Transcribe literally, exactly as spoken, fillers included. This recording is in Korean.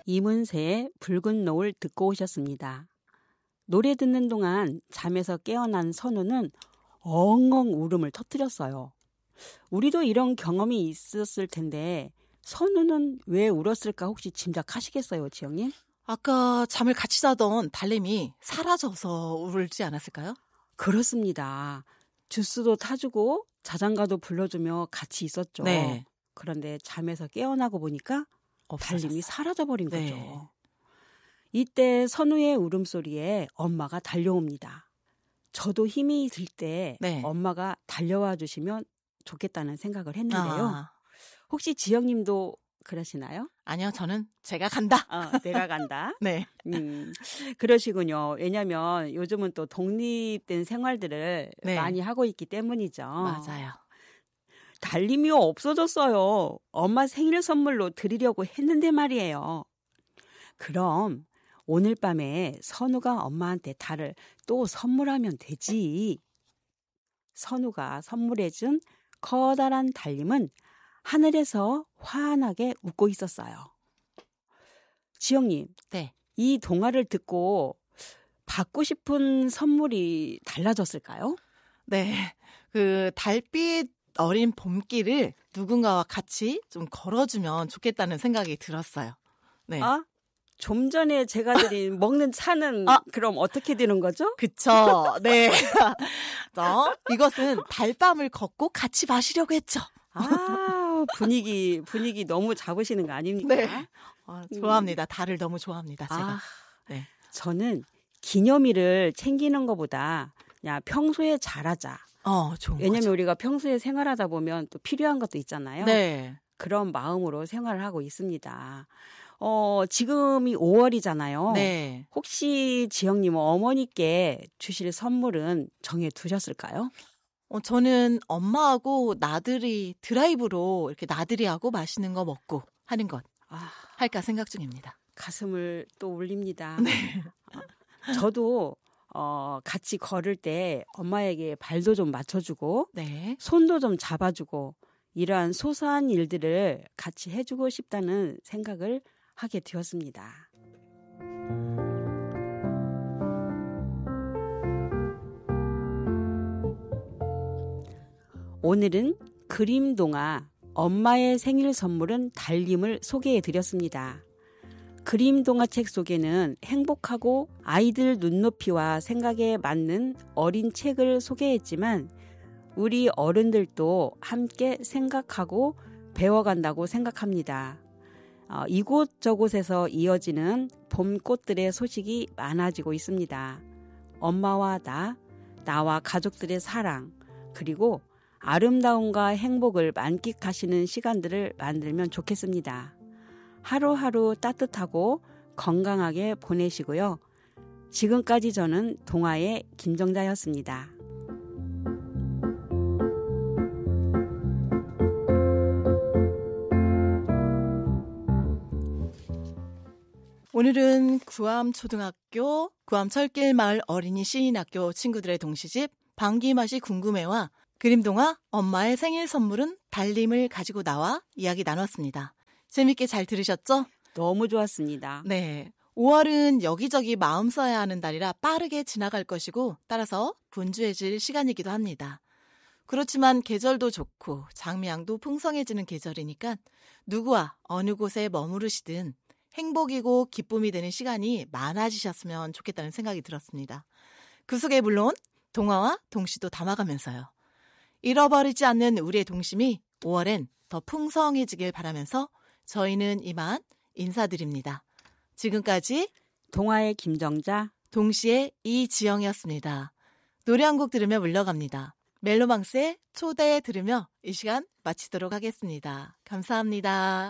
이문세의 붉은 노을 듣고 오셨습니다. 노래 듣는 동안 잠에서 깨어난 선우는 엉엉 울음을 터뜨렸어요. 우리도 이런 경험이 있었을 텐데 선우는 왜 울었을까 혹시 짐작하시겠어요, 지영님? 아까 잠을 같이 자던 달님이 사라져서 울지 않았을까요? 그렇습니다. 주스도 타주고 자장가도 불러주며 같이 있었죠. 네. 그런데 잠에서 깨어나고 보니까 없어졌어요. 달님이 사라져버린 네. 거죠. 이때 선우의 울음소리에 엄마가 달려옵니다. 저도 힘이 들 때 네. 엄마가 달려와 주시면 좋겠다는 생각을 했는데요. 아, 혹시 지영님도 그러시나요? 아니요, 저는 제가 간다. 어, 내가 간다. 네. 음, 그러시군요. 왜냐하면 요즘은 또 독립된 생활들을 네. 많이 하고 있기 때문이죠. 맞아요. 달님이 없어졌어요. 엄마 생일 선물로 드리려고 했는데 말이에요. 그럼 오늘 밤에 선우가 엄마한테 달을 또 선물하면 되지. 선우가 선물해준 커다란 달님은 하늘에서 환하게 웃고 있었어요. 지영님, 네. 이 동화를 듣고 받고 싶은 선물이 달라졌을까요? 네. 그 달빛 어린 봄길을 누군가와 같이 좀 걸어주면 좋겠다는 생각이 들었어요. 네. 아, 좀 전에 제가 드린 먹는 차는 아. 그럼 어떻게 되는 거죠? 그쵸. 네. 어, 이것은 달밤을 걷고 같이 마시려고 했죠. 아, 분위기 분위기 너무 잡으시는 거 아닙니까? 네. 아, 좋아합니다. 달을 너무 좋아합니다. 제가. 아, 네. 저는 기념일을 챙기는 것보다 그냥 평소에 잘하자. 어, 좋은 왜냐면 거죠. 우리가 평소에 생활하다 보면 또 필요한 것도 있잖아요. 네. 그런 마음으로 생활을 하고 있습니다. 어, 지금이 오월이잖아요. 네. 혹시 지영님은 어머니께 주실 선물은 정해 두셨을까요? 어, 저는 엄마하고 나들이 드라이브로 이렇게 나들이하고 맛있는 거 먹고 하는 것 아, 할까 생각 중입니다. 가슴을 또 울립니다. 네. 어, 저도 어, 같이 걸을 때 엄마에게 발도 좀 맞춰주고 네. 손도 좀 잡아주고 이러한 소소한 일들을 같이 해주고 싶다는 생각을 하게 되었습니다. 오늘은 그림동화 엄마의 생일 선물은 달님을 소개해 드렸습니다. 그림동화책 속에는 행복하고 아이들 눈높이와 생각에 맞는 어린 책을 소개했지만 우리 어른들도 함께 생각하고 배워간다고 생각합니다. 어, 이곳저곳에서 이어지는 봄꽃들의 소식이 많아지고 있습니다. 엄마와 나, 나와 가족들의 사랑, 그리고 아름다움과 행복을 만끽하시는 시간들을 만들면 좋겠습니다. 하루하루 따뜻하고 건강하게 보내시고요. 지금까지 저는 동화의 김정자였습니다. 오늘은 구암초등학교 구암철길마을 어린이 시인학교 친구들의 동시집 방귀맛이 궁금해와 그림동화 엄마의 생일 선물은 달님을 가지고 나와 이야기 나눴습니다. 재밌게 잘 들으셨죠? 너무 좋았습니다. 네. 오월은 여기저기 마음 써야 하는 달이라 빠르게 지나갈 것이고 따라서 분주해질 시간이기도 합니다. 그렇지만 계절도 좋고 장미향도 풍성해지는 계절이니까 누구와 어느 곳에 머무르시든 행복이고 기쁨이 되는 시간이 많아지셨으면 좋겠다는 생각이 들었습니다. 그 속에 물론 동화와 동시도 담아가면서요. 잃어버리지 않는 우리의 동심이 오월엔 더 풍성해지길 바라면서 저희는 이만 인사드립니다. 지금까지 동화의 김정자, 동시의 이지영이었습니다. 노래 한 곡 들으며 물러갑니다. 멜로망스의 초대 들으며 이 시간 마치도록 하겠습니다. 감사합니다.